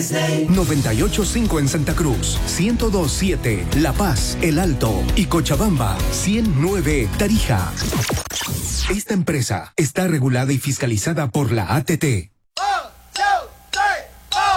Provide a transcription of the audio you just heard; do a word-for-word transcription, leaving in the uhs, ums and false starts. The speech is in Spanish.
noventa y ocho punto cinco en Santa Cruz, ciento dos punto siete La Paz, El Alto y Cochabamba, ciento nueve Tarija. Esta empresa está regulada y fiscalizada por la A T T.